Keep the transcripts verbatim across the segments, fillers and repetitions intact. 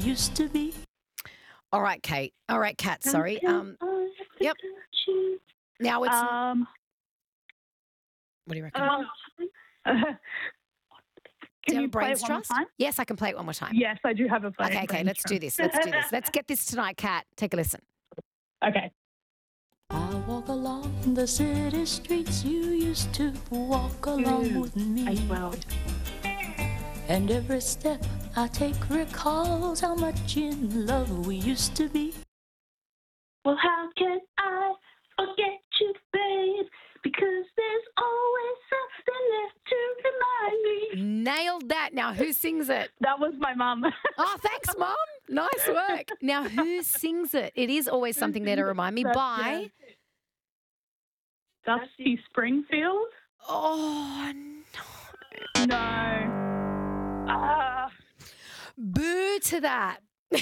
used to be. All right, Kate. All right, Kat, sorry. Um, yep. Now it's... Um, what do you reckon? um, Do can you you have a play brain's it one more trust? time? Yes, I can play it one more time. Yes, I do have a brain. Okay, okay, brain let's do trust. this. Let's do this. Let's get this tonight, Kat. Take a listen. Okay. I walk along the city streets you used to walk along Ooh, with me. I will. And every step I take recalls how much in love we used to be. Well, how can I forget you, babe? Because there's always something left to remind me. Nailed that. Now, who sings it? That was my mum. Oh, thanks, Mum. Nice work. Now, who sings it? It is always something there to remind me That's- by... yeah. Dusty Springfield? Oh, no. No. Ah, Boo to that.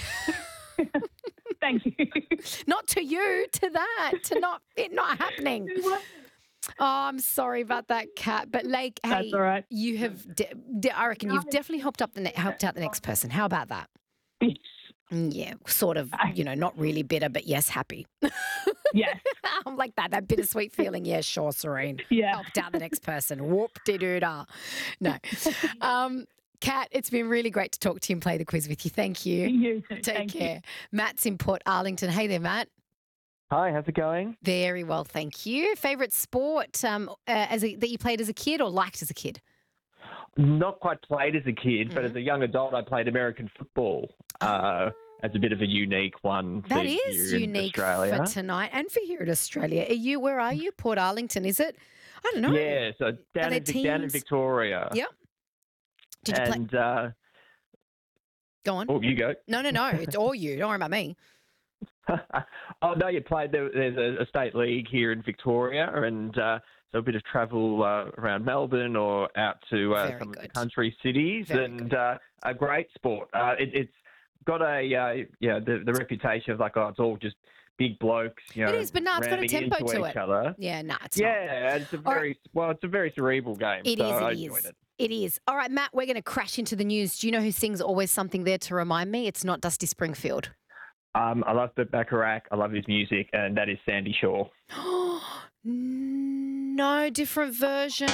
thank you. Not to you, to that, to not it not happening. Oh, I'm sorry about that, Kat. But like, hey, That's all right. you have. De- de- I reckon you've definitely helped up the ne- helped out the next person. How about that? Yes. Mm, Yeah, sort of. You know, not really bitter, but yes, happy. Yes. I'm like that. That bittersweet feeling. Yeah, sure, Serene. Yeah. Helped out the next person. Whoop de doo da. No. Um, Kat, it's been really great to talk to you and play the quiz with you. Thank you. You too. Take Thank care. Matt's in Port Arlington. Hey there, Matt. Hi, how's it going? Very well, thank you. Favourite sport um, uh, as a, that you played as a kid or liked as a kid? Not quite played as a kid, but Mhm. as a young adult, I played American football uh, as a bit of a unique one. for That is here in unique Australia. for tonight and for here in Australia. Are you? Where are you? Port Arlington, is it? I don't know. Yeah, so down there in, Vic- down in teams? Victoria. Yep. Did you play? and uh, Go on. oh, you go. No, no, no. It's all you. Don't worry about me. Oh no, you played. There, there's a, a state league here in Victoria, and uh, so a bit of travel uh, around Melbourne or out to uh, Very some of the good. country cities, Very and uh, a great sport. Uh, it, it's got a uh, yeah the, the reputation of like oh it's all just big blokes. You know, It is, but no, it's got a ramming tempo into to each it. Other. Yeah, no, it's not. Yeah, it's a All right. very well, it's a very cerebral game. It so is, I it enjoyed is. it. It is. All right, Matt, we're going to crash into the news. Do you know who sings Always Something There to Remind Me? It's not Dusty Springfield. Um, I love Burt Bacharach. I love his music, and that is Sandy Shaw. No, different version.